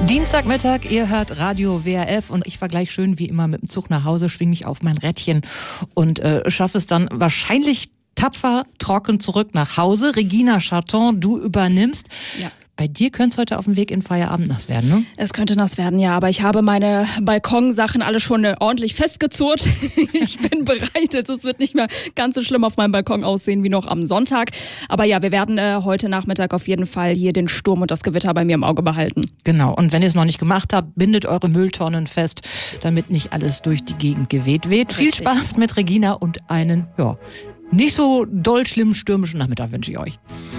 Dienstagmittag, ihr hört Radio WRF und ich fahre gleich schön wie immer mit dem Zug nach Hause, schwinge mich auf mein Rädchen und schaffe es dann wahrscheinlich tapfer trocken zurück nach Hause. Regina Charton, du übernimmst. Ja. Bei dir könnte es heute auf dem Weg in Feierabend nass werden, ne? Es könnte nass werden, ja, aber ich habe meine Balkonsachen alle schon ordentlich festgezurrt. Ich bin bereit, es wird nicht mehr ganz so schlimm auf meinem Balkon aussehen wie noch am Sonntag. Aber ja, wir werden heute Nachmittag auf jeden Fall hier den Sturm und das Gewitter bei mir im Auge behalten. Genau, und wenn ihr es noch nicht gemacht habt, bindet eure Mülltonnen fest, damit nicht alles durch die Gegend geweht weht. Richtig. Viel Spaß mit Regina und einen, nicht so doll schlimmen stürmischen Nachmittag wünsche ich euch.